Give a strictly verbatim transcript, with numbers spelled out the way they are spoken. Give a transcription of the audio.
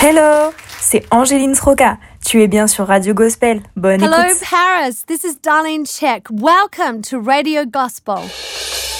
Hello, c'est Angéline Sroka. Tu es bien sur Radio Gospel. Bonne Hello, écoute. Paris. This is Darlene Check. Welcome to Radio Gospel.